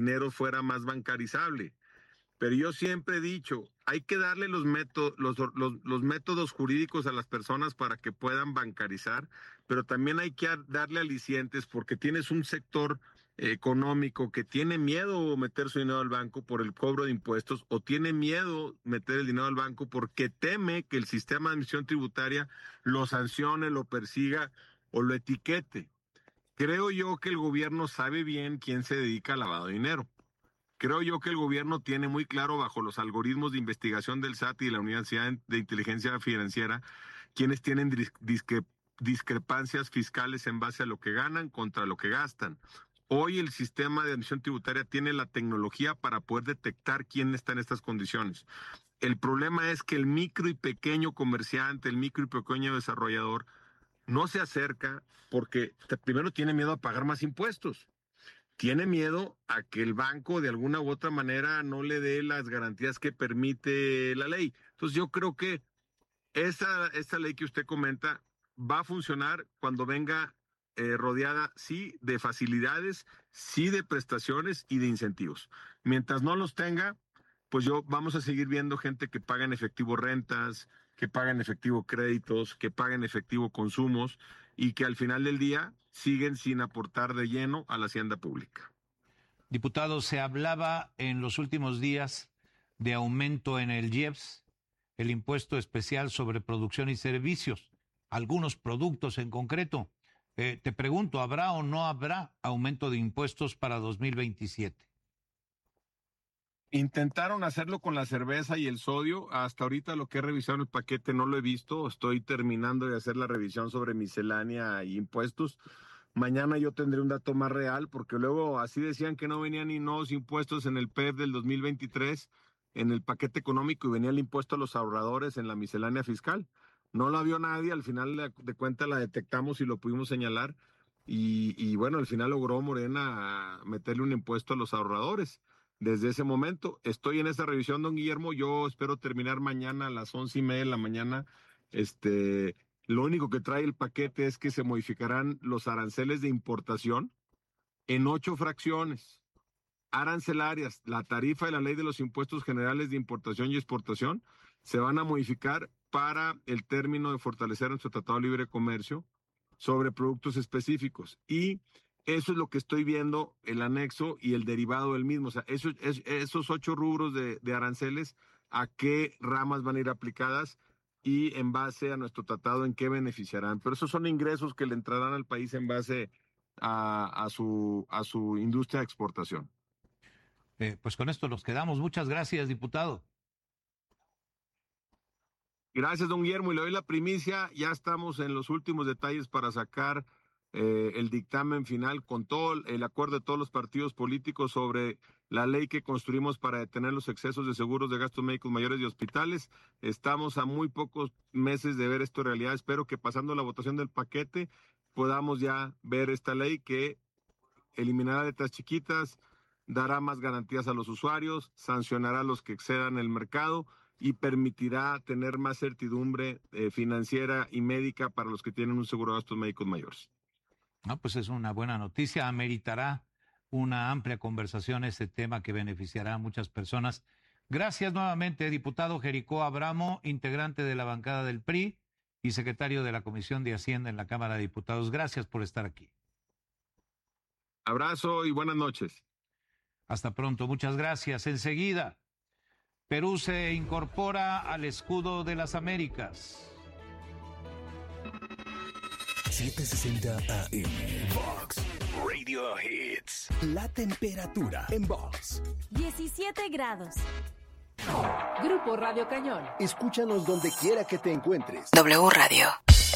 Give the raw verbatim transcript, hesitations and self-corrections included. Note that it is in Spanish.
dinero fuera más bancarizable. Pero yo siempre he dicho, hay que darle los métodos, los, los, los métodos jurídicos a las personas para que puedan bancarizar, pero también hay que darle alicientes porque tienes un sector económico que tiene miedo meter su dinero al banco por el cobro de impuestos o tiene miedo meter el dinero al banco porque teme que el sistema de administración tributaria lo sancione, lo persiga o lo etiquete. Creo yo que el gobierno sabe bien quién se dedica al lavado de dinero. Creo yo que el gobierno tiene muy claro bajo los algoritmos de investigación del S A T y de la Unidad de Inteligencia Financiera quienes tienen discre- discrepancias fiscales en base a lo que ganan contra lo que gastan. Hoy el sistema de administración tributaria tiene la tecnología para poder detectar quién está en estas condiciones. El problema es que el micro y pequeño comerciante, el micro y pequeño desarrollador no se acerca porque primero tiene miedo a pagar más impuestos. Tiene miedo a que el banco de alguna u otra manera no le dé las garantías que permite la ley. Entonces yo creo que esa, esa ley que usted comenta va a funcionar cuando venga eh, rodeada, sí, de facilidades, sí, de prestaciones y de incentivos. Mientras no los tenga, pues yo vamos a seguir viendo gente que paga en efectivo rentas, que paga en efectivo créditos, que paga en efectivo consumos y que al final del día siguen sin aportar de lleno a la hacienda pública. Diputado, se hablaba en los últimos días de aumento en el I E P S, el impuesto especial sobre producción y servicios, algunos productos en concreto. Eh, te pregunto, ¿habrá o no habrá aumento de impuestos para dos mil veintisiete? Intentaron hacerlo con la cerveza y el sodio. Hasta ahorita lo que he revisado en el paquete no lo he visto. Estoy terminando de hacer la revisión sobre miscelánea y impuestos. Mañana yo tendré un dato más real, porque luego así decían que no venían ni nuevos impuestos en el P E P del dos mil veintitrés, en el paquete económico, y venía el impuesto a los ahorradores en la miscelánea fiscal. No la vio nadie, al final de, de cuentas la detectamos y lo pudimos señalar. Y, y bueno, al final logró Morena meterle un impuesto a los ahorradores. Desde ese momento estoy en esa revisión, don Guillermo. Yo espero terminar mañana a las once y media de la mañana. Este, lo único que trae el paquete es que se modificarán los aranceles de importación en ocho fracciones arancelarias. La tarifa de la Ley de los Impuestos Generales de Importación y Exportación se van a modificar para el término de fortalecer nuestro Tratado de Libre Comercio sobre productos específicos. Y eso es lo que estoy viendo, el anexo y el derivado del mismo. O sea, eso, es, esos ocho rubros de, de aranceles, a qué ramas van a ir aplicadas y en base a nuestro tratado en qué beneficiarán. Pero esos son ingresos que le entrarán al país en base a, a, su, a su industria de exportación. Eh, pues con esto nos quedamos. Muchas gracias, diputado. Gracias, don Guillermo, y le doy la primicia. Ya estamos en los últimos detalles para sacar eh, el dictamen final con todo el acuerdo de todos los partidos políticos sobre la ley que construimos para detener los excesos de seguros de gastos médicos mayores y hospitales. Estamos a muy pocos meses de ver esto en realidad. Espero que pasando la votación del paquete podamos ya ver esta ley que eliminará letras chiquitas, dará más garantías a los usuarios, sancionará a los que excedan el mercado y permitirá tener más certidumbre eh, financiera y médica para los que tienen un seguro de gastos médicos mayores. No, pues es una buena noticia. Ameritará una amplia conversación este tema que beneficiará a muchas personas. Gracias nuevamente, diputado Jericó Abramo, integrante de la bancada del P R I y secretario de la Comisión de Hacienda en la Cámara de Diputados. Gracias por estar aquí. Abrazo y buenas noches. Hasta pronto, muchas gracias. Enseguida, Perú se incorpora al escudo de las Américas. setecientos sesenta A M Vox Radio Hits. La temperatura en Vox. diecisiete grados. Grupo Radio Cañón. Escúchanos donde quiera que te encuentres. W Radio.